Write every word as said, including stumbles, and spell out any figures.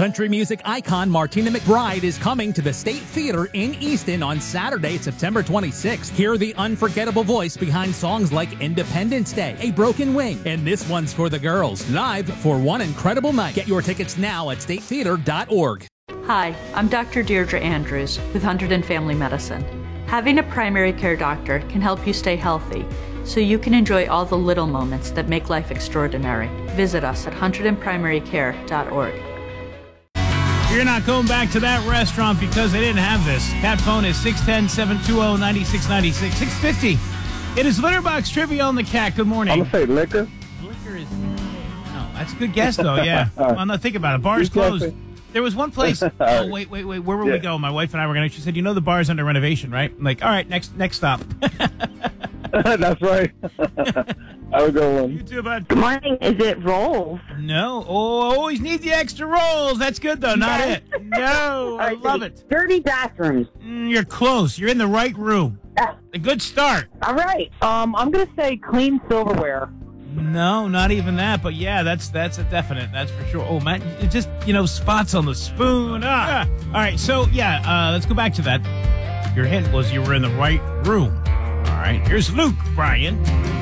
Country music icon Martina McBride is coming to the State Theater in Easton on Saturday, September twenty-sixth. Hear the unforgettable voice behind songs like Independence Day, A Broken Wing, and This One's for the Girls, live for one incredible night. Get your tickets now at state theater dot org. Hi, I'm Doctor Deirdre Andrews with Hunterdon Family Medicine. Having a primary care doctor can help you stay healthy, so you can enjoy all the little moments that make life extraordinary. Visit us at hunterdon primary care dot org. You're not going back to that restaurant because they didn't have this. Cat phone is six one zero, seven two zero, nine six nine six. six fifty. It is Litterbox Trivia on the Cat. Good morning. I'm going to say liquor. Liquor is... No, that's a good guess, though, yeah. Well, no, think about it. Bars closed. There was one place... Oh, wait, wait, wait. Where were yeah. we going? My wife and I were going to... She said, you know the bar's under renovation, right? I'm like, all right, next next stop. That's right. I would go one. You too, bud. Good morning. Is it rolls? No. Oh, always need the extra rolls. That's good, though. Not yes. it. No. I love it. Dirty bathrooms. Mm, you're close. You're in the right room. Ah. A good start. All right. Um, I'm going to say clean silverware. No, not even that. But, yeah, that's that's a definite. That's for sure. Oh, man. It just, you know, spots on the spoon. Ah. All right. So, yeah, uh, let's go back to that. Your hint was you were in the right room. All right, here's Luke, Brian.